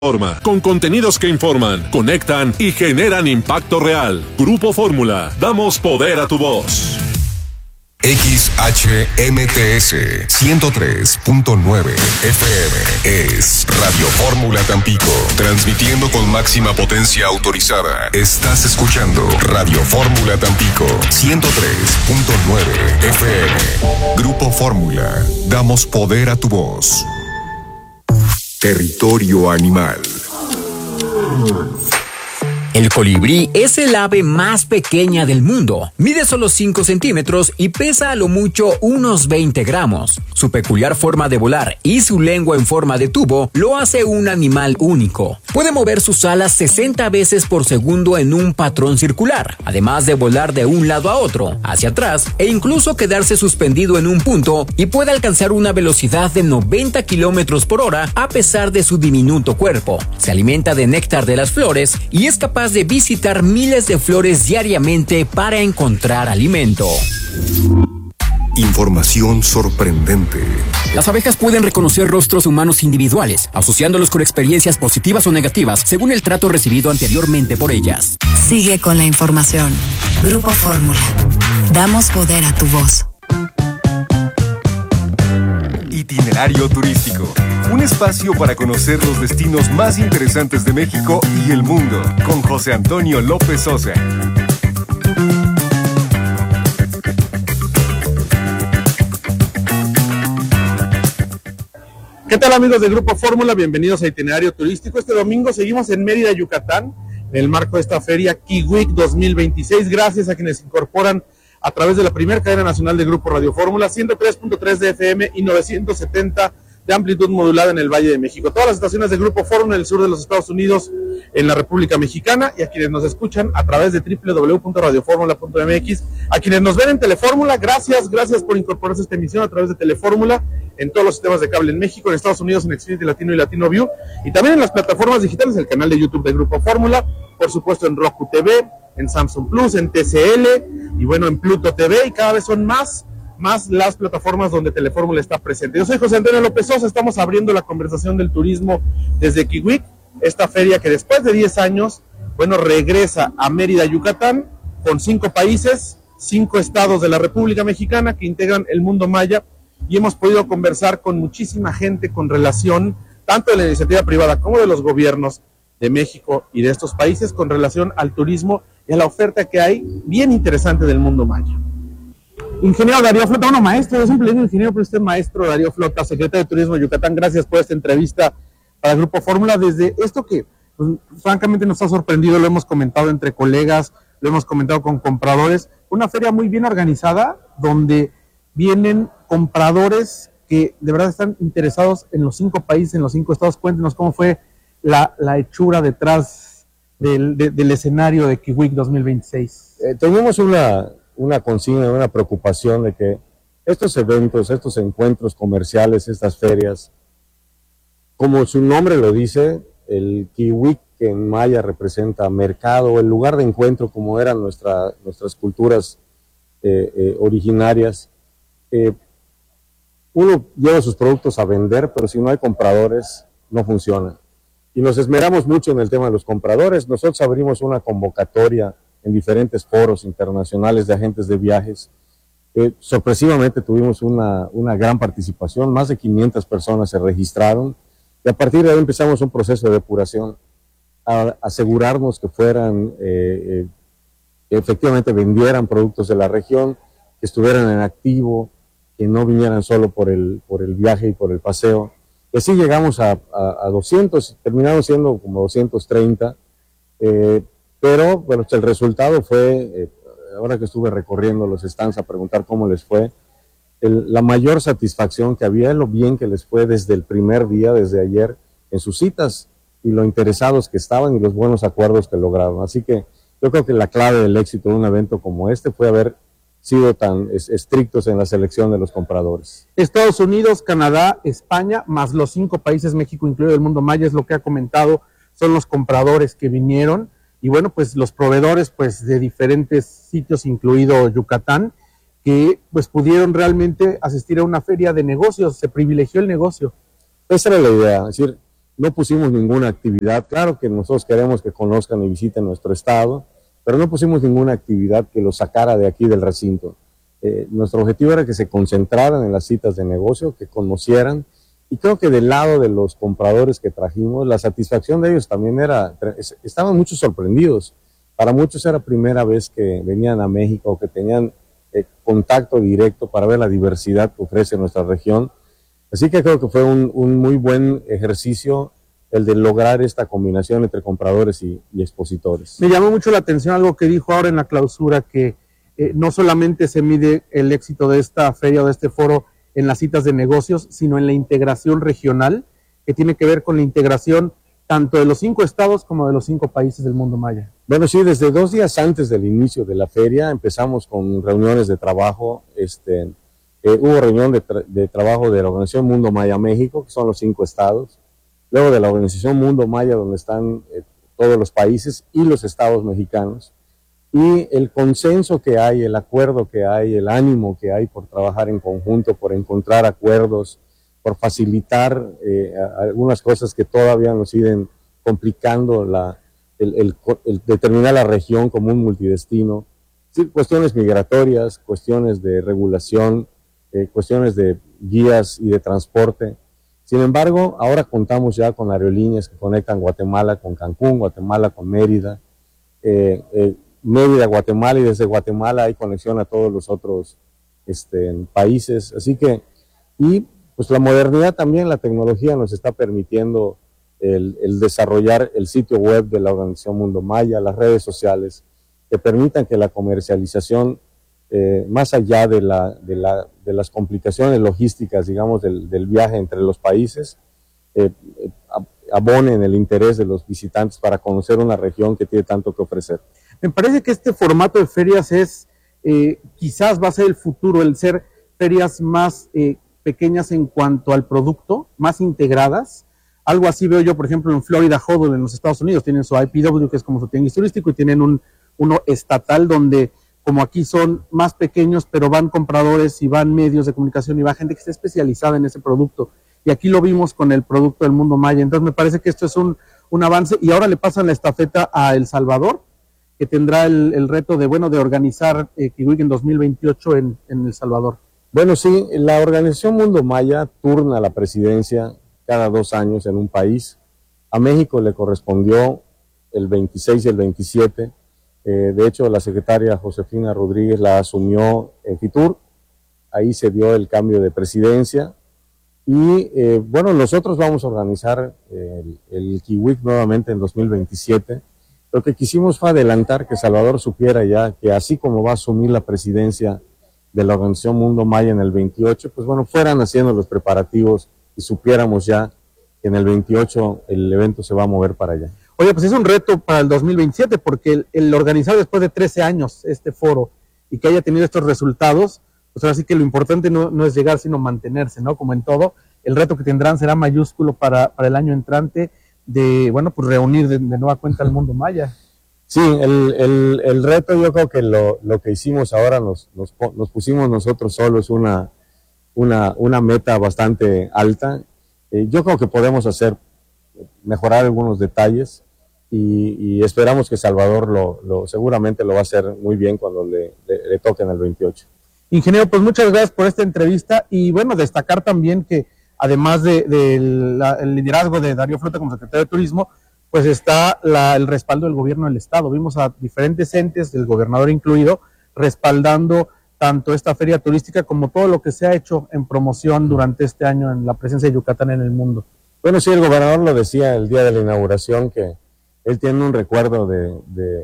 Con contenidos que informan, conectan y generan impacto real. Grupo Fórmula, damos poder a tu voz. XHMTS 103.9 FM es Radio Fórmula Tampico, transmitiendo con máxima potencia autorizada. Estás escuchando Radio Fórmula Tampico 103.9 FM. Grupo Fórmula, damos poder a tu voz. Territorio animal. El colibrí es el ave más pequeña del mundo. Mide solo 5 centímetros y pesa a lo mucho unos 20 gramos. Su peculiar forma de volar y su lengua en forma de tubo lo hace un animal único. Puede mover sus alas 60 veces por segundo en un patrón circular, además de volar de un lado a otro, hacia atrás e incluso quedarse suspendido en un punto, y puede alcanzar una velocidad de 90 kilómetros por hora a pesar de su diminuto cuerpo. Se alimenta de néctar de las flores y es capaz de visitar miles de flores diariamente para encontrar alimento. Información sorprendente. Las abejas pueden reconocer rostros humanos individuales, asociándolos con experiencias positivas o negativas según el trato recibido anteriormente por ellas. Sigue con la información. Grupo Fórmula. Damos poder a tu voz. Itinerario turístico. Un espacio para conocer los destinos más interesantes de México y el mundo, con José Antonio López Sosa. ¿Qué tal, amigos del Grupo Fórmula? Bienvenidos a Itinerario Turístico. Este domingo seguimos en Mérida, Yucatán, en el marco de esta feria Kiwik 2026. Gracias a quienes se incorporan a través de la primera cadena nacional de Grupo Radio Fórmula, 103.3 de FM y 970 de amplitud modulada en el Valle de México. Todas las estaciones de Grupo Fórmula en el sur de los Estados Unidos, en la República Mexicana, y a quienes nos escuchan a través de www.radioformula.mx. A quienes nos ven en Telefórmula, gracias por incorporarse a esta emisión a través de Telefórmula, en todos los sistemas de cable en México, en Estados Unidos, en Xfinity Latino y Latino View, y también en las plataformas digitales, el canal de YouTube de Grupo Fórmula, por supuesto en Roku TV, en Samsung Plus, en TCL, y bueno, en Pluto TV, y cada vez son más las plataformas donde Telefórmula está presente. Yo soy José Antonio López Sosa, estamos abriendo la conversación del turismo desde Kiwik, esta feria que después de 10 años, bueno, regresa a Mérida, Yucatán, con 5 países, 5 estados de la República Mexicana que integran el mundo maya, y hemos podido conversar con muchísima gente con relación, tanto de la iniciativa privada como de los gobiernos de México y de estos países, con relación al turismo y a la oferta que hay bien interesante del mundo maya. Ingeniero Darío Flota, bueno, maestro, yo siempre le digo ingeniero, pero usted maestro Darío Flota, secretario de Turismo de Yucatán, gracias por esta entrevista para el Grupo Fórmula, desde esto que pues, francamente nos ha sorprendido, lo hemos comentado entre colegas, lo hemos comentado con compradores, una feria muy bien organizada, donde vienen compradores que de verdad están interesados en los 5 países, en los 5 estados. Cuéntenos cómo fue la hechura detrás del escenario de Kiwik 2026. Tenemos una consigna, una preocupación de que estos eventos, estos encuentros comerciales, estas ferias, como su nombre lo dice, el Kiwik, que en maya representa mercado, el lugar de encuentro como eran nuestras culturas originarias, uno lleva sus productos a vender, pero si no hay compradores, no funciona. Y nos esmeramos mucho en el tema de los compradores. Nosotros abrimos una convocatoria en diferentes foros internacionales de agentes de viajes. Sorpresivamente tuvimos una gran participación, más de 500 personas se registraron, y a partir de ahí empezamos un proceso de depuración, a asegurarnos que fueran, que efectivamente vendieran productos de la región, que estuvieran en activo, que no vinieran solo por el viaje y por el paseo. Y así llegamos a 200, terminamos siendo como 230, pero bueno, el resultado fue, ahora que estuve recorriendo los stands a preguntar cómo les fue, la mayor satisfacción que había, lo bien que les fue desde el primer día, desde ayer, en sus citas, y lo interesados que estaban y los buenos acuerdos que lograron. Así que yo creo que la clave del éxito de un evento como este fue haber sido tan estrictos en la selección de los compradores. Estados Unidos, Canadá, España, más los 5 países, México incluido, el mundo maya, es lo que ha comentado, son los compradores que vinieron, y bueno, pues los proveedores pues de diferentes sitios, incluido Yucatán, que pues pudieron realmente asistir a una feria de negocios, se privilegió el negocio. Esa era la idea, es decir, no pusimos ninguna actividad. Claro que nosotros queremos que conozcan y visiten nuestro estado, pero no pusimos ninguna actividad que los sacara de aquí del recinto. Nuestro objetivo era que se concentraran en las citas de negocio, que conocieran, y creo que del lado de los compradores que trajimos, la satisfacción de ellos también estaban muchos sorprendidos. Para muchos era primera vez que venían a México, que tenían contacto directo para ver la diversidad que ofrece nuestra región. Así que creo que fue un muy buen ejercicio el de lograr esta combinación entre compradores y expositores. Me llamó mucho la atención algo que dijo ahora en la clausura, que no solamente se mide el éxito de esta feria o de este foro en las citas de negocios, sino en la integración regional, que tiene que ver con la integración tanto de los 5 estados como de los 5 países del mundo maya. Bueno, sí, desde 2 días antes del inicio de la feria empezamos con reuniones de trabajo. Hubo reunión de trabajo de la Organización Mundo Maya México, que son los 5 estados, luego de la Organización Mundo Maya, donde están todos los países y los estados mexicanos, y el consenso que hay, el acuerdo que hay, el ánimo que hay por trabajar en conjunto, por encontrar acuerdos, por facilitar algunas cosas que todavía nos siguen complicando el determinar la región como un multidestino. Sí, cuestiones migratorias, cuestiones de regulación, cuestiones de guías y de transporte. Sin embargo, ahora contamos ya con aerolíneas que conectan Guatemala con Cancún, Guatemala con Mérida, Mérida, Guatemala, y desde Guatemala hay conexión a todos los otros países. Así que, y pues la modernidad también, la tecnología nos está permitiendo el desarrollar el sitio web de la Organización Mundo Maya, las redes sociales, que permitan que la comercialización, más allá de las complicaciones logísticas, digamos, del viaje entre los países, abonen el interés de los visitantes para conocer una región que tiene tanto que ofrecer. Me parece que este formato de ferias quizás va a ser el futuro, el ser ferias más pequeñas en cuanto al producto, más integradas. Algo así veo yo, por ejemplo, en Florida Huddle, en los Estados Unidos, tienen su IPW, que es como su tianguis turístico, y tienen uno estatal donde, como aquí son más pequeños, pero van compradores y van medios de comunicación y va gente que está especializada en ese producto. Y aquí lo vimos con el producto del Mundo Maya. Entonces me parece que esto es un avance, y ahora le pasan la estafeta a El Salvador, que tendrá el reto de organizar Kiwik en 2028 en El Salvador. Bueno, sí, la Organización Mundo Maya turna la presidencia cada 2 años en un país. A México le correspondió el 26 y el 27. De hecho, la secretaria Josefina Rodríguez la asumió en Fitur. Ahí se dio el cambio de presidencia. Y bueno, nosotros vamos a organizar el Kiwik nuevamente en 2027. Lo que quisimos fue adelantar que Salvador supiera ya que así como va a asumir la presidencia de la Organización Mundo Maya en el 28, pues bueno, fueran haciendo los preparativos y supiéramos ya que en el 28 el evento se va a mover para allá. Oye, pues es un reto para el 2027, porque el organizar después de 13 años este foro y que haya tenido estos resultados, pues ahora sí que lo importante no es llegar, sino mantenerse, ¿no? Como en todo, el reto que tendrán será mayúsculo para el año entrante, de, bueno, pues reunir de nueva cuenta al Mundo Maya. Sí, el reto, yo creo que lo que hicimos ahora, nos pusimos nosotros solos una meta bastante alta. Yo creo que podemos mejorar algunos detalles y esperamos que Salvador seguramente lo va a hacer muy bien cuando le toque en el 28. Ingeniero, pues muchas gracias por esta entrevista, y bueno, destacar también que además del liderazgo de Darío Flota como secretario de Turismo, pues está el respaldo del gobierno del estado. Vimos a diferentes entes, el gobernador incluido, respaldando tanto esta feria turística como todo lo que se ha hecho en promoción durante este año en la presencia de Yucatán en el mundo. Bueno, sí, el gobernador lo decía el día de la inauguración, que él tiene un recuerdo de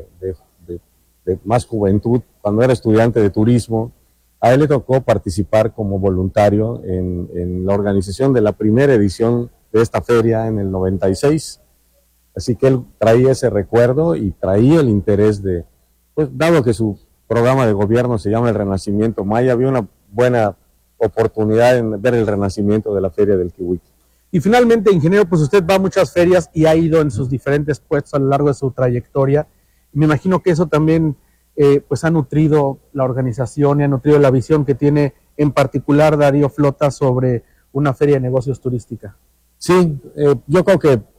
más juventud, cuando era estudiante de turismo. A él le tocó participar como voluntario en la organización de la primera edición de esta feria en el 96. Así que él traía ese recuerdo y traía el interés pues dado que su programa de gobierno se llama el Renacimiento Maya, había una buena oportunidad en ver el renacimiento de la feria del Kiwik. Y finalmente, ingeniero, pues usted va a muchas ferias y ha ido en sus diferentes puestos a lo largo de su trayectoria. Me imagino que eso también pues ha nutrido la organización y ha nutrido la visión que tiene en particular Darío Flota sobre una feria de negocios turística. Sí, yo creo que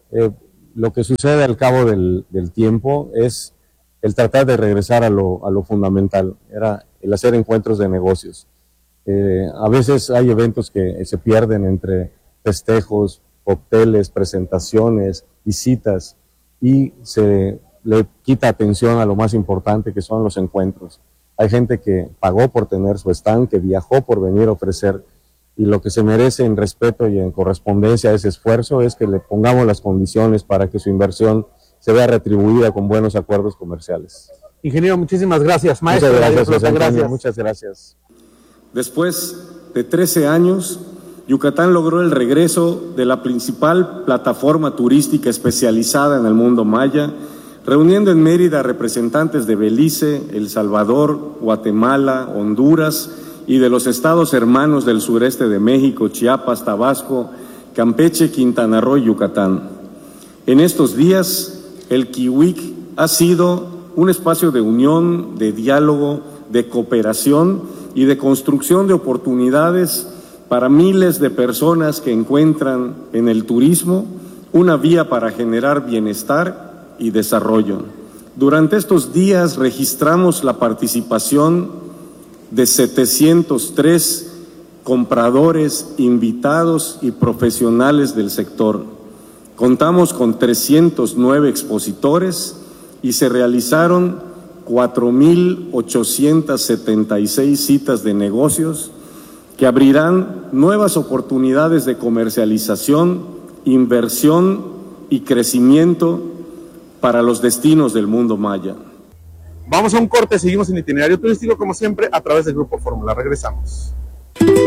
Lo que sucede al cabo del tiempo es el tratar de regresar a lo fundamental, era el hacer encuentros de negocios. A veces hay eventos que se pierden entre festejos, cócteles, presentaciones, visitas, y se le quita atención a lo más importante, que son los encuentros. Hay gente que pagó por tener su stand, que viajó por venir a ofrecer, y lo que se merece en respeto y en correspondencia a ese esfuerzo es que le pongamos las condiciones para que su inversión se vea retribuida con buenos acuerdos comerciales. Ingeniero, muchísimas gracias. Maestro, muchas gracias. Después de 13 años, Yucatán logró el regreso de la principal plataforma turística especializada en el mundo maya, reuniendo en Mérida representantes de Belice, El Salvador, Guatemala, Honduras y de los estados hermanos del sureste de México, Chiapas, Tabasco, Campeche, Quintana Roo y Yucatán. En estos días, el Kiwik ha sido un espacio de unión, de diálogo, de cooperación y de construcción de oportunidades para miles de personas que encuentran en el turismo una vía para generar bienestar y desarrollo. Durante estos días registramos la participación de 703 compradores, invitados y profesionales del sector. Contamos con 309 expositores y se realizaron 4,876 citas de negocios que abrirán nuevas oportunidades de comercialización, inversión y crecimiento para los destinos del mundo maya. Vamos a un corte, seguimos en Itinerario Turístico como siempre a través del Grupo Fórmula. Regresamos.